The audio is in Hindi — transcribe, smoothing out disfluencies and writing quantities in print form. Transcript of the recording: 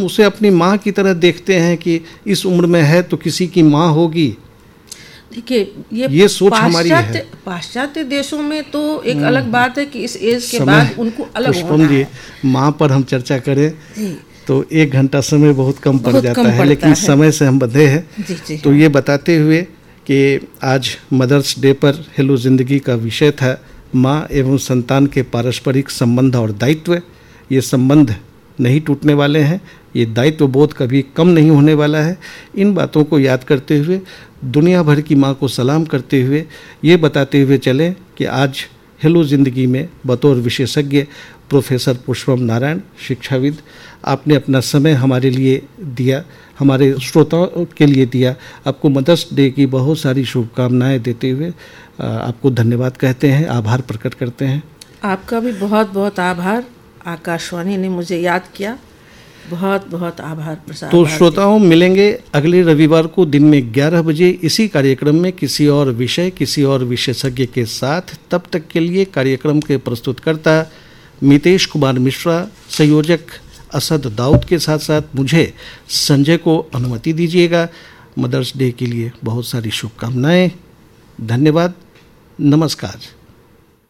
उसे अपनी माँ की तरह देखते हैं कि इस उम्र में है तो किसी की माँ होगी। देखिए ये सोच हमारी है। पाश्चात्य देशों में तो एक अलग बात है कि इस एज के बाद उनको अलग होना है। माँ पर हम चर्चा करें तो 1 घंटा समय बहुत कम पड़ जाता है, लेकिन समय से हम बंधे हैं। तो ये बताते हुए कि आज मदर्स डे पर हेलो जिंदगी का विषय था माँ एवं संतान के पारस्परिक संबंध और दायित्व। ये संबंध नहीं टूटने वाले हैं, ये दायित्व बोध कभी कम नहीं होने वाला है। इन बातों को याद करते हुए, दुनिया भर की माँ को सलाम करते हुए ये बताते हुए चलें कि आज हेलो ज़िंदगी में बतौर विशेषज्ञ प्रोफेसर पुष्पम नारायण, शिक्षाविद, आपने अपना समय हमारे लिए दिया, हमारे श्रोताओं के लिए दिया। आपको मदर्स डे की बहुत सारी शुभकामनाएं देते हुए आपको धन्यवाद कहते हैं, आभार प्रकट करते हैं। आपका भी बहुत बहुत आभार। आकाशवाणी ने मुझे याद किया, बहुत बहुत आभार प्रसाद। तो श्रोताओं, मिलेंगे अगले रविवार को दिन में 11 बजे इसी कार्यक्रम में किसी और विषय, किसी और विशेषज्ञ के साथ। तब तक के लिए कार्यक्रम के प्रस्तुतकर्ता मितेश कुमार मिश्रा, संयोजक असद दाऊद के साथ साथ मुझे संजय को अनुमति दीजिएगा। मदर्स डे के लिए बहुत सारी शुभकामनाएं। धन्यवाद, नमस्कार।